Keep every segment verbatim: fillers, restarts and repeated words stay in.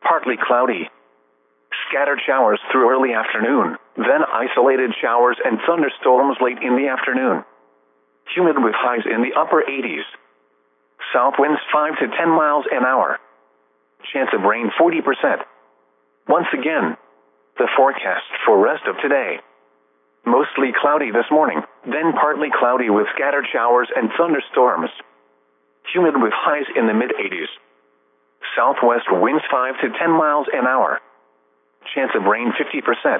partly cloudy. Scattered showers through early afternoon, then isolated showers and thunderstorms late in the afternoon. Humid with highs in the upper eighties. South winds five to ten miles an hour. Chance of rain forty percent. Once again, the forecast for rest of today. Mostly cloudy this morning, then partly cloudy with scattered showers and thunderstorms. Humid with highs in the mid-eighties. Southwest winds five to ten miles an hour. Chance of rain fifty percent.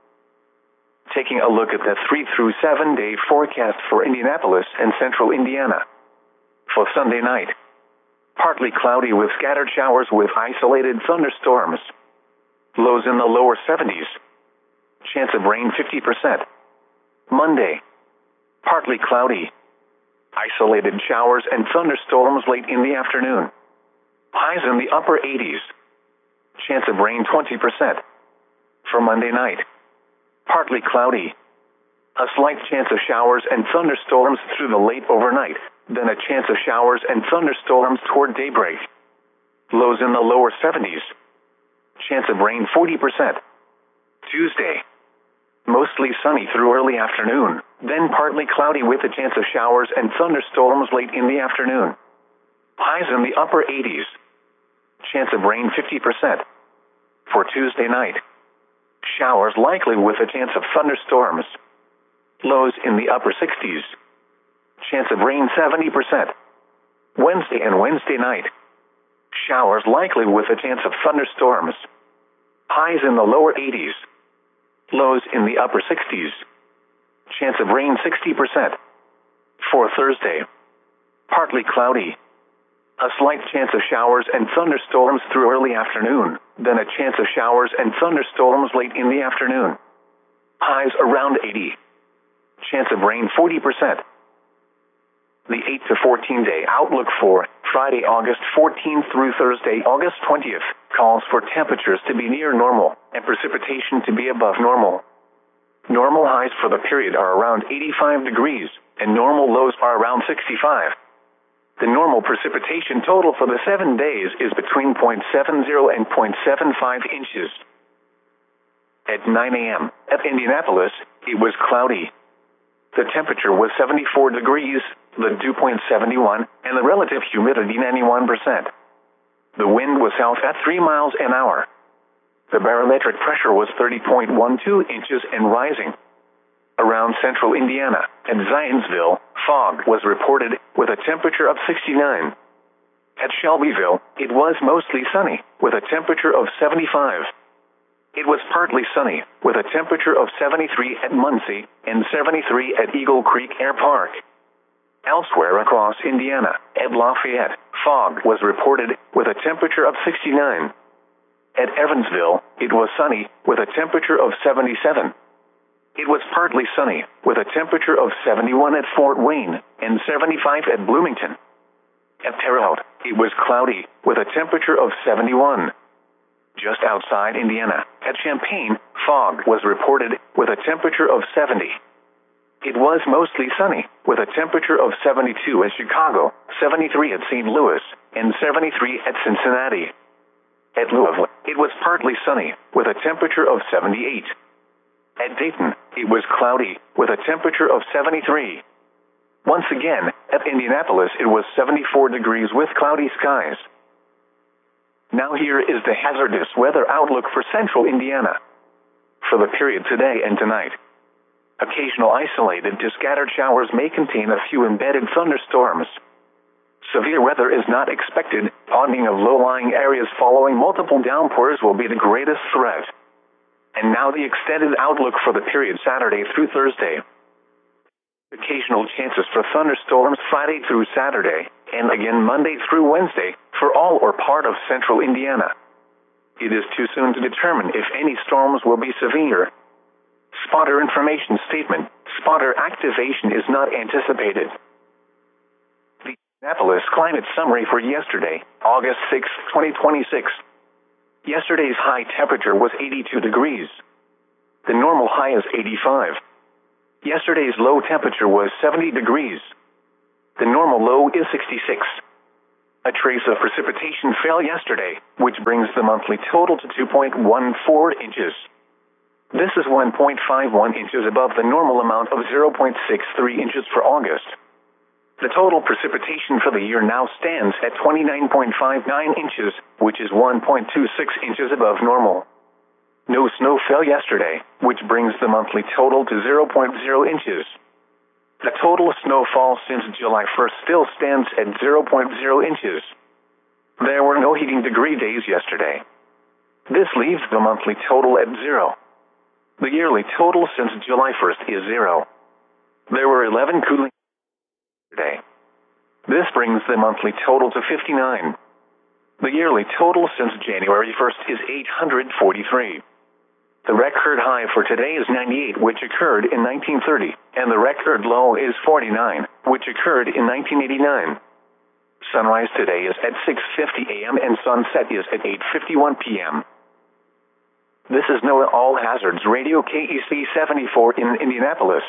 Taking a look at the three through seven day forecast for Indianapolis and central Indiana. For Sunday night, partly cloudy with scattered showers with isolated thunderstorms. Lows in the lower seventies. Chance of rain fifty percent. Monday, partly cloudy. Isolated showers and thunderstorms late in the afternoon. Highs in the upper eighties. Chance of rain twenty percent. For Monday night, partly cloudy. A slight chance of showers and thunderstorms through the late overnight, then a chance of showers and thunderstorms toward daybreak. Lows in the lower seventies. Chance of rain forty percent. Tuesday, mostly sunny through early afternoon, then partly cloudy with a chance of showers and thunderstorms late in the afternoon. Highs in the upper eighties. Chance of rain fifty percent. For Tuesday night, showers likely with a chance of thunderstorms. Lows in the upper sixties. Chance of rain seventy percent. Wednesday and Wednesday night, showers likely with a chance of thunderstorms. Highs in the lower eighties. Lows in the upper sixties. Chance of rain sixty percent. For Thursday, partly cloudy. A slight chance of showers and thunderstorms through early afternoon, then a chance of showers and thunderstorms late in the afternoon. Highs around eighty. Chance of rain forty percent. The eight to fourteen day outlook for Friday, August fourteenth through Thursday, August twentieth, calls for temperatures to be near normal and precipitation to be above normal. Normal highs for the period are around eighty-five degrees, and normal lows are around sixty-five. The normal precipitation total for the seven days is between zero point seven zero and zero point seven five inches. At nine a.m. at Indianapolis, it was cloudy. The temperature was seventy-four degrees, the dew point seventy-one, and the relative humidity ninety-one percent. The wind was south at three miles an hour. The barometric pressure was thirty point one two inches and rising. Around central Indiana and Zionsville, fog was reported with a temperature of sixty-nine. At Shelbyville, it was mostly sunny with a temperature of seventy-five. It was partly sunny with a temperature of seventy-three at Muncie and seventy-three at Eagle Creek Air Park. Elsewhere across Indiana, at Lafayette, fog was reported with a temperature of sixty-nine. At Evansville, it was sunny with a temperature of seventy-seven. It was partly sunny with a temperature of seventy-one at Fort Wayne and seventy-five at Bloomington. At Terre Haute, it was cloudy with a temperature of seventy-one. Just outside Indiana, at Champaign, fog was reported with a temperature of seventy. It was mostly sunny with a temperature of seventy-two at Chicago, seventy-three at Saint Louis, and seventy-three at Cincinnati. At Louisville, it was partly sunny with a temperature of seventy-eight. At Dayton, it was cloudy with a temperature of seventy-three. Once again, at Indianapolis, it was seventy-four degrees with cloudy skies. Now here is the hazardous weather outlook for central Indiana. For the period today and tonight, occasional isolated to scattered showers may contain a few embedded thunderstorms. Severe weather is not expected. Ponding of low-lying areas following multiple downpours will be the greatest threat. And now the extended outlook for the period Saturday through Thursday. Occasional chances for thunderstorms Friday through Saturday, and again Monday through Wednesday, for all or part of central Indiana. It is too soon to determine if any storms will be severe. Spotter information statement: spotter activation is not anticipated. The Indianapolis climate summary for yesterday, August sixth, twenty twenty-six. Yesterday's high temperature was eighty-two degrees. The normal high is eighty-five. Yesterday's low temperature was seventy degrees. The normal low is sixty-six. A trace of precipitation fell yesterday, which brings the monthly total to two point one four inches. This is one point five one inches above the normal amount of zero point six three inches for August. The total precipitation for the year now stands at twenty-nine point five nine inches, which is one point two six inches above normal. No snow fell yesterday, which brings the monthly total to zero point zero inches. The total snowfall since July first still stands at zero point zero inches. There were no heating degree days yesterday. This leaves the monthly total at zero. The yearly total since July first is zero. There were eleven cooling yesterday. This brings the monthly total to fifty-nine. The yearly total since January first is eight hundred forty-three. The record high for today is ninety-eight, which occurred in nineteen thirty, and the record low is forty-nine, which occurred in nineteen eighty-nine. Sunrise today is at six fifty a m and sunset is at eight fifty-one p m This is NOAA All Hazards Radio K E C seventy-four in Indianapolis.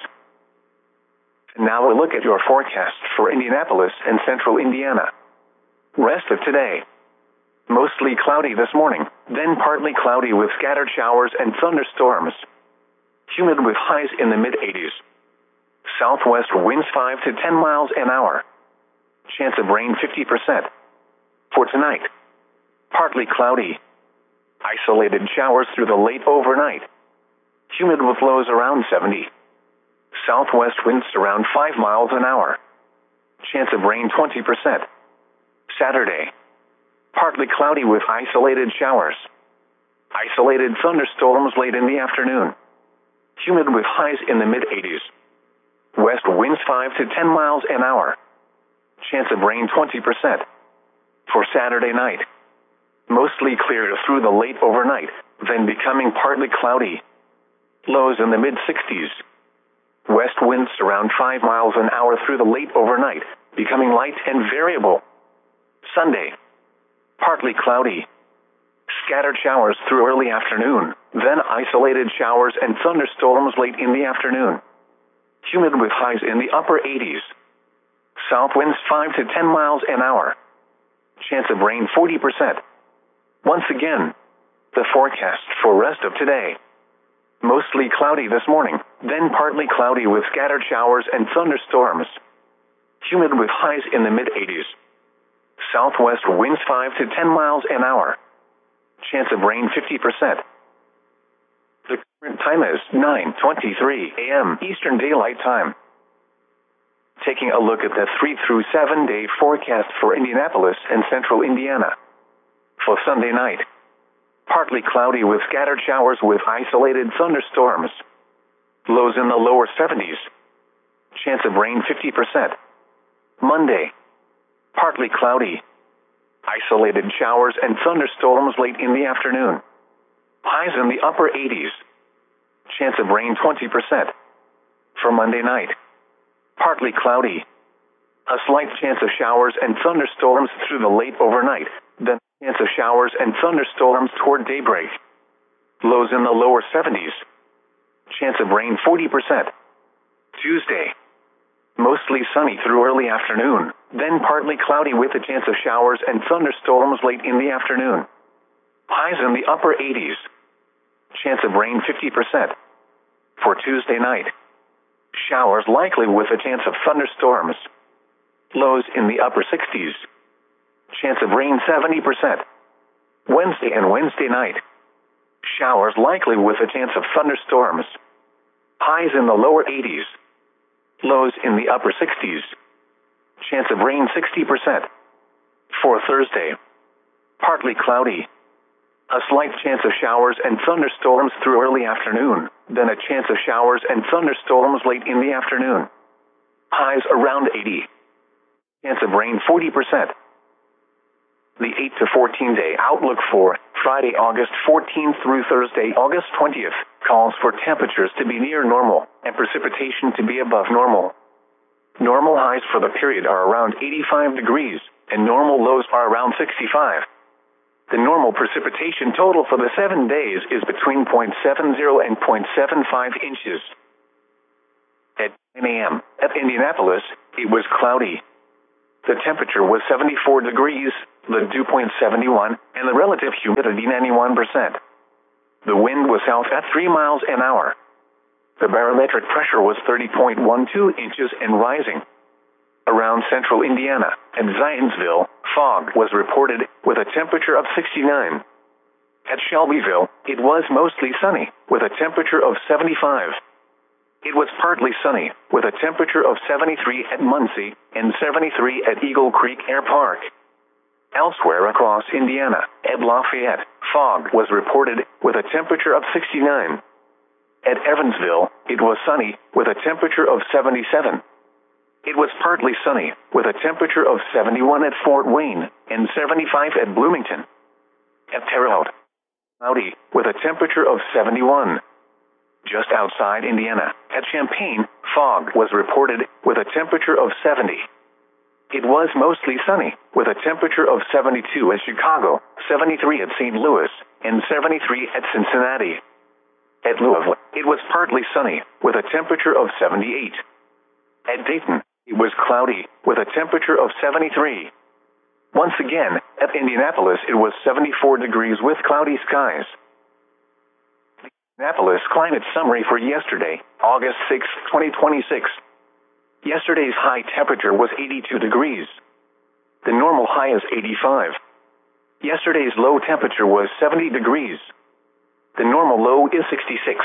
Now a look at your forecast for Indianapolis and central Indiana. Rest of today. Mostly cloudy this morning, then partly cloudy with scattered showers and thunderstorms. Humid with highs in the mid eighties. Southwest winds five to ten miles an hour. Chance of rain fifty percent. For tonight, partly cloudy. Isolated showers through the late overnight. Humid with lows around seventy. Southwest winds around five miles an hour. Chance of rain twenty percent. Saturday, partly cloudy with isolated showers. Isolated thunderstorms late in the afternoon. Humid with highs in the mid eighties. West winds five to ten miles an hour. Chance of rain twenty percent. For Saturday night, mostly clear through the late overnight, then becoming partly cloudy. Lows in the mid sixties. West winds around five miles an hour through the late overnight, becoming light and variable. Sunday, partly cloudy. Scattered showers through early afternoon, then isolated showers and thunderstorms late in the afternoon. Humid with highs in the upper eighties. South winds five to ten miles an hour. Chance of rain forty percent. Once again, the forecast for rest of today. Mostly cloudy this morning, then partly cloudy with scattered showers and thunderstorms. Humid with highs in the mid eighties. Southwest winds five to ten miles an hour. Chance of rain fifty percent. The current time is nine twenty-three a m Eastern Daylight Time. Taking a look at the three through seven day forecast for Indianapolis and central Indiana. For Sunday night, partly cloudy with scattered showers with isolated thunderstorms. Lows in the lower seventies. Chance of rain fifty percent. Monday, partly cloudy. Isolated showers and thunderstorms late in the afternoon. Highs in the upper eighties. Chance of rain twenty percent. For Monday night, partly cloudy. A slight chance of showers and thunderstorms through the late overnight, then chance of showers and thunderstorms toward daybreak. Lows in the lower seventies. Chance of rain forty percent. Tuesday, mostly sunny through early afternoon, then partly cloudy with a chance of showers and thunderstorms late in the afternoon. Highs in the upper eighties. Chance of rain fifty percent. For Tuesday night, showers likely with a chance of thunderstorms. Lows in the upper sixties. Chance of rain seventy percent. Wednesday and Wednesday night, showers likely with a chance of thunderstorms. Highs in the lower eighties. Lows in the upper sixties. Chance of rain sixty percent. For Thursday, partly cloudy. A slight chance of showers and thunderstorms through early afternoon, then a chance of showers and thunderstorms late in the afternoon. Highs around eighty. Chance of rain forty percent. The eight to fourteen day outlook for Friday, August fourteenth through Thursday, August twentieth, calls for temperatures to be near normal and precipitation to be above normal. Normal highs for the period are around eighty-five degrees, and normal lows are around sixty-five. The normal precipitation total for the seven days is between zero point seven zero and zero point seven five inches. At nine a m at Indianapolis, it was cloudy. The temperature was seventy-four degrees, the dew point seventy-one, and the relative humidity ninety-one percent. The wind was south at three miles an hour. The barometric pressure was thirty point one two inches and rising. Around central Indiana and Zionsville, fog was reported with a temperature of sixty-nine. At Shelbyville, it was mostly sunny, with a temperature of seventy-five. It was partly sunny, with a temperature of seventy-three at Muncie and seventy-three at Eagle Creek Air Park. Elsewhere across Indiana, at Lafayette, fog was reported with a temperature of sixty-nine. At Evansville, it was sunny, with a temperature of seventy-seven. It was partly sunny, with a temperature of seventy-one at Fort Wayne and seventy-five at Bloomington. At Terre Haute, cloudy, with a temperature of seventy-one. Just outside Indiana, at Champaign, fog was reported with a temperature of seventy. It was mostly sunny, with a temperature of seventy-two at Chicago, seventy-three at Saint Louis, and seventy-three at Cincinnati. At Louisville, it was partly sunny, with a temperature of seventy-eight. At Dayton, it was cloudy, with a temperature of seventy-three. Once again, at Indianapolis it was seventy-four degrees with cloudy skies. Indianapolis climate summary for yesterday, August sixth, twenty twenty-six. Yesterday's high temperature was eighty-two degrees. The normal high is eighty-five. Yesterday's low temperature was seventy degrees. The normal low is sixty-six.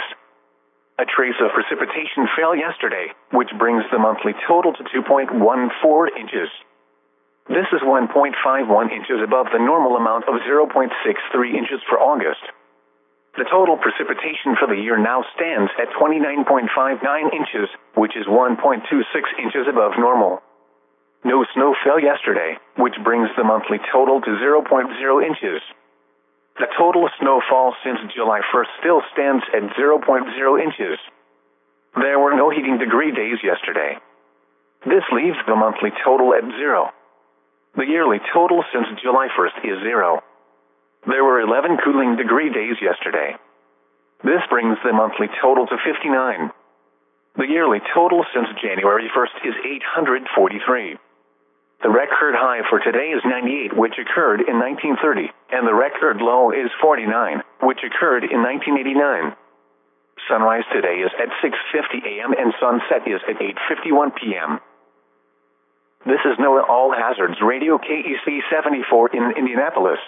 A trace of precipitation fell yesterday, which brings the monthly total to two point one four inches. This is one point five one inches above the normal amount of zero point six three inches for August. The total precipitation for the year now stands at twenty-nine point five nine inches, which is one point two six inches above normal. No snow fell yesterday, which brings the monthly total to zero point zero inches. The total snowfall since July first still stands at zero point zero inches. There were no heating degree days yesterday. This leaves the monthly total at zero. The yearly total since July first is zero. There were eleven cooling degree days yesterday. This brings the monthly total to fifty-nine. The yearly total since January first is eight hundred forty-three. The record high for today is ninety-eight, which occurred in nineteen thirty, and the record low is forty-nine, which occurred in nineteen eighty-nine. Sunrise today is at six fifty a m and sunset is at eight fifty-one p m This is NOAA All Hazards Radio K E C seventy-four in Indianapolis.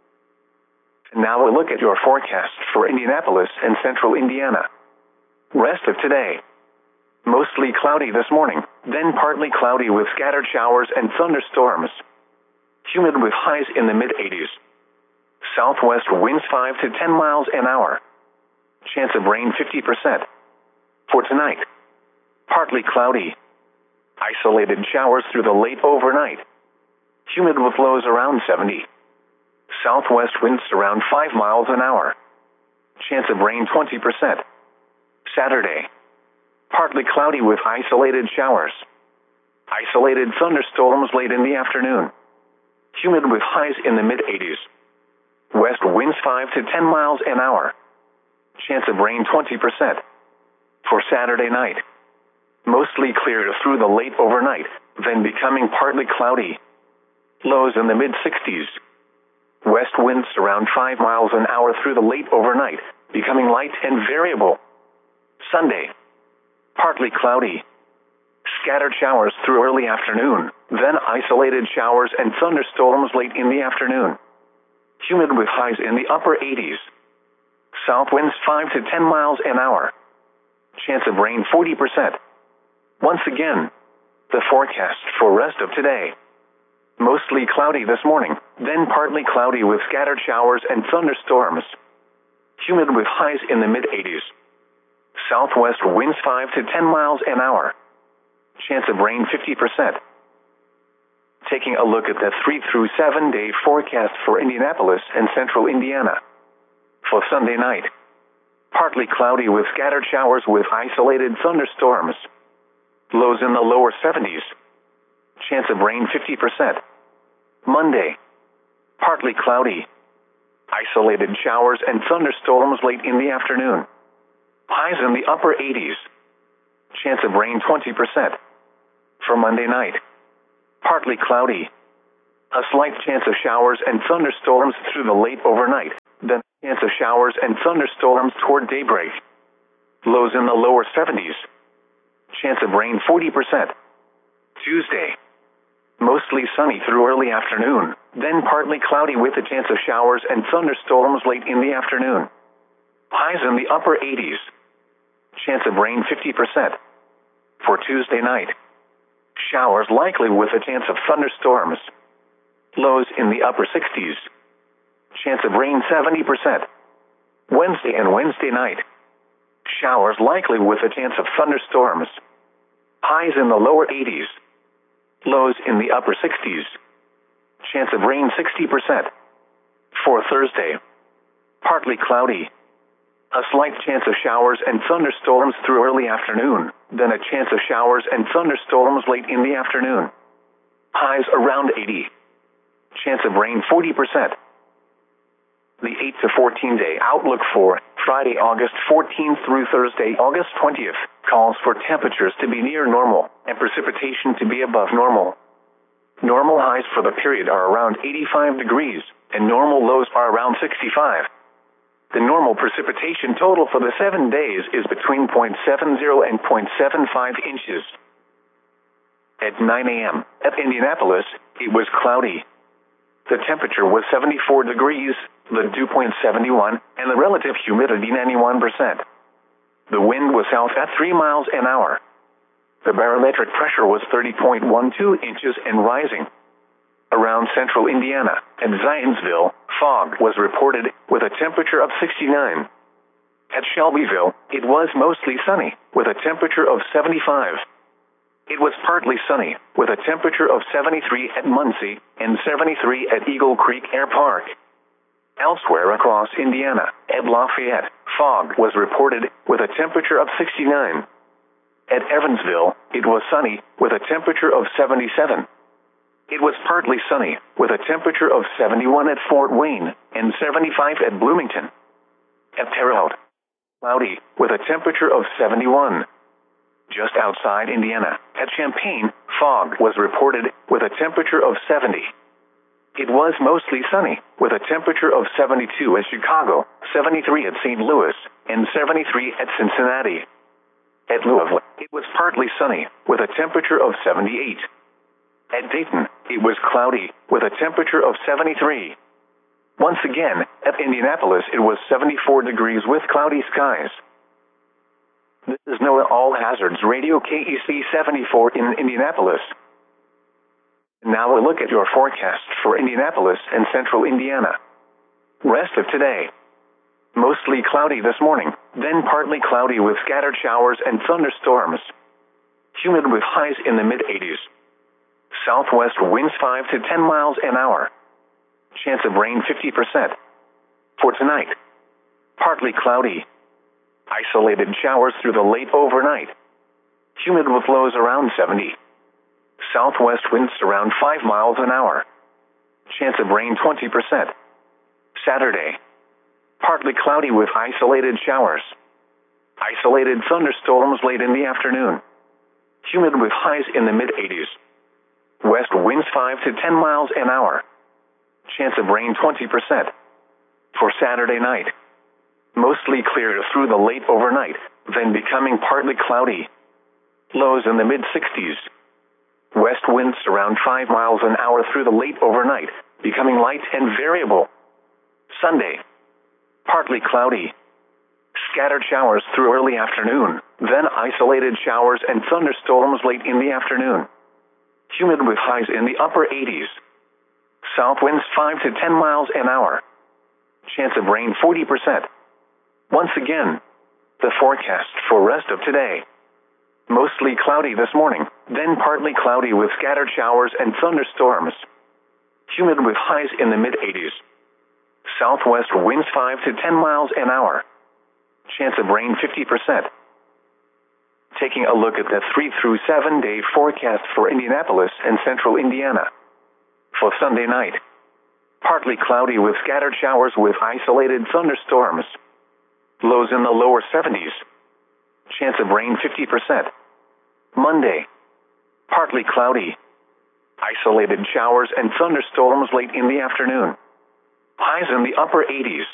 Now a look at your forecast for Indianapolis and central Indiana. Rest of today. Mostly cloudy this morning, then partly cloudy with scattered showers and thunderstorms. Humid with highs in the mid-eighties. Southwest winds five to ten miles an hour. Chance of rain fifty percent. For tonight, partly cloudy. Isolated showers through the late overnight. Humid with lows around seventy. Southwest winds around five miles an hour. Chance of rain twenty percent. Saturday, partly cloudy with isolated showers. Isolated thunderstorms late in the afternoon. Humid with highs in the mid-eighties. West winds five to ten miles an hour. Chance of rain twenty percent. For Saturday night, mostly clear through the late overnight, then becoming partly cloudy. Lows in the mid-sixties. West winds around five miles an hour through the late overnight, becoming light and variable. Sunday, partly cloudy. Scattered showers through early afternoon, then isolated showers and thunderstorms late in the afternoon. Humid with highs in the upper eighties. South winds five to ten miles an hour. Chance of rain forty percent. Once again, the forecast for rest of today. Mostly cloudy this morning, then partly cloudy with scattered showers and thunderstorms. Humid with highs in the mid-eighties. Southwest winds five to ten miles an hour. Chance of rain fifty percent. Taking a look at the three through seven day forecast for Indianapolis and central Indiana. For Sunday night, partly cloudy with scattered showers with isolated thunderstorms. Lows in the lower seventies. Chance of rain fifty percent. Monday, partly cloudy. Isolated showers and thunderstorms late in the afternoon. Highs in the upper eighties. Chance of rain twenty percent. For Monday night, partly cloudy. A slight chance of showers and thunderstorms through the late overnight, then a chance of showers and thunderstorms toward daybreak. Lows in the lower seventies. Chance of rain forty percent. Tuesday. Mostly sunny through early afternoon, then partly cloudy with a chance of showers and thunderstorms late in the afternoon. Highs in the upper eighties. Chance of rain fifty percent. For Tuesday night. Showers likely with a chance of thunderstorms. Lows in the upper sixties. Chance of rain seventy percent. Wednesday and Wednesday night. Showers likely with a chance of thunderstorms. Highs in the lower eighties. Lows in the upper sixties. Chance of rain sixty percent. For Thursday. Partly cloudy. A slight chance of showers and thunderstorms through early afternoon, then a chance of showers and thunderstorms late in the afternoon. Highs around eighty. Chance of rain forty percent. The eight to fourteen day outlook for Friday, August fourteenth through Thursday, August twentieth, calls for temperatures to be near normal and precipitation to be above normal. Normal highs for the period are around eighty-five degrees, and normal lows are around sixty-five. The normal precipitation total for the seven days is between zero point seven zero and zero point seven five inches. At nine a m at Indianapolis, it was cloudy. The temperature was seventy-four degrees, the dew point seventy-one, and the relative humidity ninety-one percent. The wind was south at three miles an hour. The barometric pressure was thirty point one two inches and rising. Around central Indiana and Zionsville, fog was reported with a temperature of sixty-nine. At Shelbyville, it was mostly sunny, with a temperature of seventy-five. It was partly sunny, with a temperature of seventy-three at Muncie and seventy-three at Eagle Creek Air Park. Elsewhere across Indiana, at Lafayette, fog was reported with a temperature of sixty-nine. At Evansville, it was sunny, with a temperature of seventy-seven. It was partly sunny, with a temperature of seventy-one at Fort Wayne and seventy-five at Bloomington. At Terre Haute, cloudy, with a temperature of seventy-one. Just outside Indiana, at Champaign, fog was reported with a temperature of seventy. It was mostly sunny, with a temperature of seventy-two at Chicago, seventy-three at Saint Louis, and seventy-three at Cincinnati. At Louisville, it was partly sunny, with a temperature of seventy-eight. At Dayton, it was cloudy, with a temperature of seventy-three. Once again, at Indianapolis it was seventy-four degrees with cloudy skies. This is NOAA All Hazards Radio K E C seventy-four in Indianapolis. Now a look at your forecast for Indianapolis and central Indiana. Rest of today. Mostly cloudy this morning, then partly cloudy with scattered showers and thunderstorms. Humid with highs in the mid eighties. Southwest winds five to ten miles an hour. Chance of rain fifty percent. For tonight, partly cloudy. Isolated showers through the late overnight. Humid with lows around seventy. Southwest winds around five miles an hour. Chance of rain twenty percent. Saturday, partly cloudy with isolated showers. Isolated thunderstorms late in the afternoon. Humid with highs in the mid eighties. West winds five to ten miles an hour. Chance of rain twenty percent. For Saturday night, mostly clear through the late overnight, then becoming partly cloudy. Lows in the mid sixties. West winds around five miles an hour through the late overnight, becoming light and variable. Sunday, partly cloudy. Scattered showers through early afternoon, then isolated showers and thunderstorms late in the afternoon. Humid with highs in the upper eighties. South winds five to ten miles an hour. Chance of rain forty percent. Once again, the forecast for rest of today. Mostly cloudy this morning, then partly cloudy with scattered showers and thunderstorms. Humid with highs in the mid eighties. Southwest winds five to ten miles an hour. Chance of rain fifty percent. Taking a look at the three through seven day forecast for Indianapolis and central Indiana. For Sunday night, partly cloudy with scattered showers with isolated thunderstorms. Lows in the lower seventies. Chance of rain fifty percent. Monday, partly cloudy. Isolated showers and thunderstorms late in the afternoon. Highs in the upper eighties.